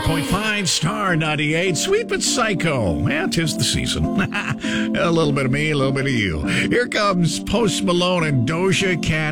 100.5 Star 98, Sweet but Psycho. Yeah, 'tis the season. A little bit of me, a little bit of you. Here comes Post Malone and Doja Cat.